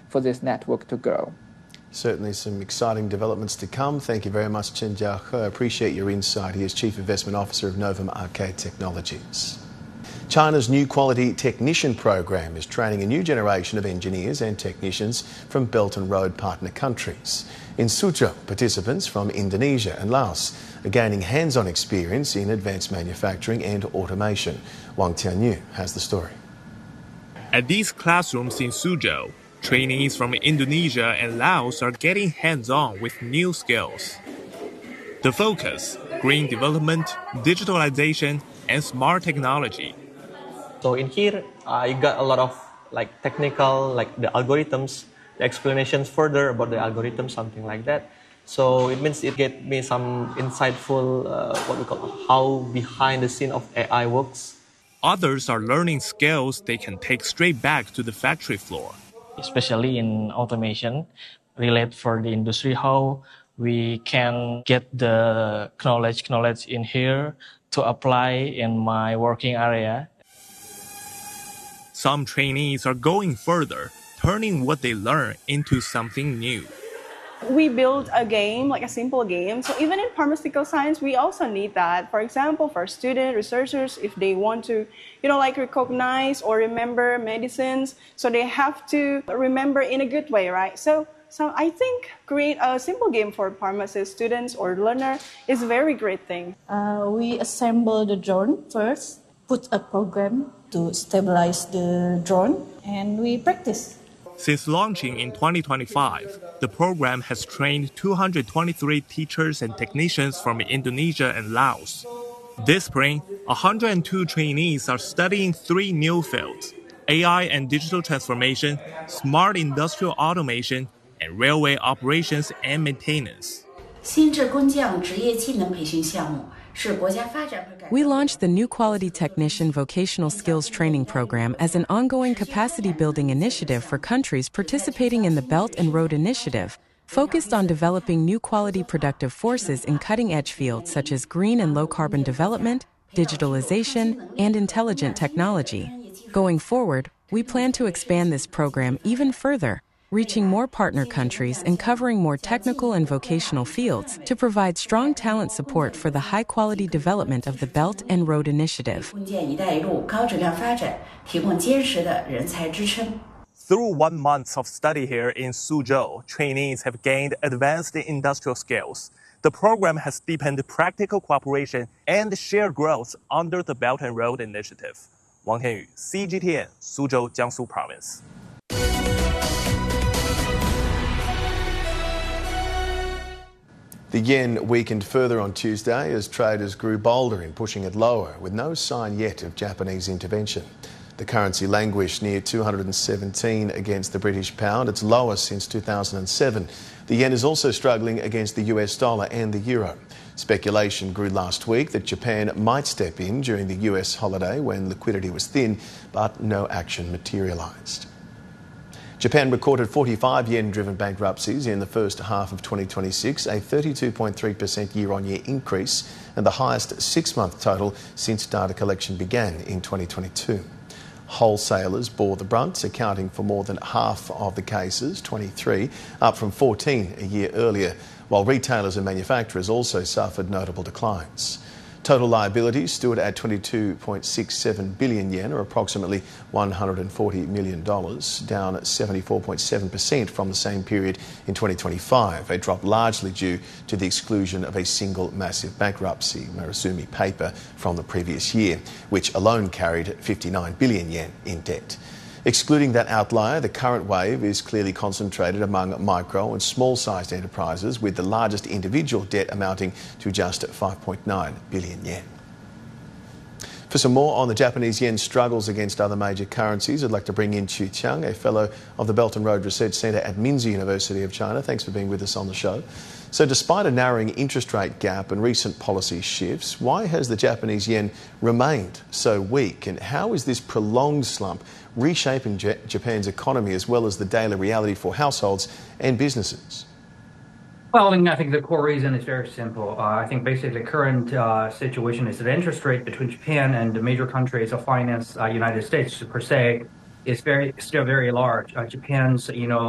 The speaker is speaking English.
for this network to grow. Certainly some exciting developments to come. Thank you very much, Chen Jiahe. I appreciate your insight. He is Chief Investment Officer of Novum Arcade Technologies. China's New Quality Technician program is training a new generation of engineers and technicians from Belt and Road partner countries. In Suzhou, participants from Indonesia and Laos are gaining hands-on experience in advanced manufacturing and automation. Wang Tianyu has the story. At these classrooms in Suzhou, trainees from Indonesia and Laos are getting hands-on with new skills. The focus: green development, digitalization, and smart technology. So in here, you got a lot of technical, the algorithms, the explanations further about the algorithm, something like that. So it means it gave me some insightful, how behind the scene of AI works. Others are learning skills they can take straight back to the factory floor. Especially in automation, relate for the industry, how we can get the knowledge in here to apply in my working area. Some trainees are going further, turning what they learn into something new. We build a game, like a simple game. So even in pharmaceutical science, we also need that. For example, for student researchers, if they want to, recognize or remember medicines, so they have to remember in a good way, right? So I think create a simple game for pharmacist students or learner is a very great thing. We assemble the drone first, put a program to stabilize the drone, and we practice. Since launching in 2025, the program has trained 223 teachers and technicians from Indonesia and Laos. This spring, 102 trainees are studying 3 new fields: AI and digital transformation, smart industrial automation, and railway operations and maintenance. We launched the New Quality Technician Vocational Skills Training Program as an ongoing capacity-building initiative for countries participating in the Belt and Road Initiative, focused on developing new quality productive forces in cutting-edge fields such as green and low-carbon development, digitalization, and intelligent technology. Going forward, we plan to expand this program even further, reaching more partner countries and covering more technical and vocational fields to provide strong talent support for the high-quality development of the Belt and Road Initiative. Through 1 month of study here in Suzhou, trainees have gained advanced industrial skills. The program has deepened practical cooperation and shared growth under the Belt and Road Initiative. Wang Tianyu, CGTN, Suzhou, Jiangsu Province. The yen weakened further on Tuesday as traders grew bolder in pushing it lower, with no sign yet of Japanese intervention. The currency languished near 217 against the British pound, its lowest since 2007. The yen is also struggling against the US dollar and the euro. Speculation grew last week that Japan might step in during the US holiday when liquidity was thin, but no action materialised. Japan recorded 45 yen-driven bankruptcies in the first half of 2026, a 32.3% year-on-year increase and the highest 6-month total since data collection began in 2022. Wholesalers bore the brunt, accounting for more than half of the cases, 23, up from 14 a year earlier, while retailers and manufacturers also suffered notable declines. Total liabilities stood at 22.67 billion yen, or approximately $140 million, down 74.7% from the same period in 2025, a drop largely due to the exclusion of a single massive bankruptcy, Marasumi Paper, from the previous year, which alone carried 59 billion yen in debt. Excluding that outlier, the current wave is clearly concentrated among micro and small-sized enterprises, with the largest individual debt amounting to just 5.9 billion yen. For some more on the Japanese yen struggles against other major currencies, I'd like to bring in Chu Qiang, a fellow of the Belt and Road Research Centre at Minzu University of China. Thanks for being with us on the show. So despite a narrowing interest rate gap and recent policy shifts, why has the Japanese yen remained so weak? And how is this prolonged slump reshaping Japan's economy as well as the daily reality for households and businesses? Well, I think the core reason is very simple. I think basically the current situation is that the interest rate between Japan and the major countries of finance, United States per se, is still very large. Japan's,